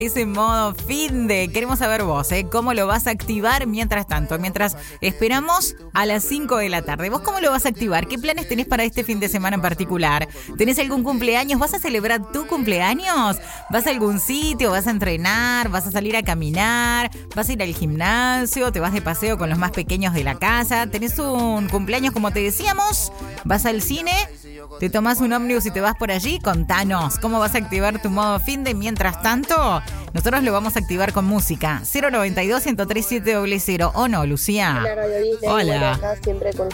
Ese modo fin de, queremos saber vos, ¿cómo lo vas a activar mientras tanto? Mientras esperamos a las 5 de la tarde. ¿Vos cómo lo vas a activar? ¿Qué planes tenés para este fin de semana en particular? ¿Tenés algún cumpleaños? ¿Vas a celebrar tu cumpleaños? ¿Vas a algún sitio? ¿Vas a entrenar? ¿Vas a salir a caminar? ¿Vas a ir al gimnasio? ¿Te vas de paseo con los más pequeños de la casa? ¿Tenés un cumpleaños como te decíamos? ¿Vas al cine? ¿Te tomás un ómnibus y te vas por allí? Contanos, ¿cómo vas a activar tu modo fin de mientras tanto? Nosotros lo vamos a activar con música. 092-103-700. ¿O no, Lucía? Hola, Radio Disney. Hola. Bueno, acá siempre con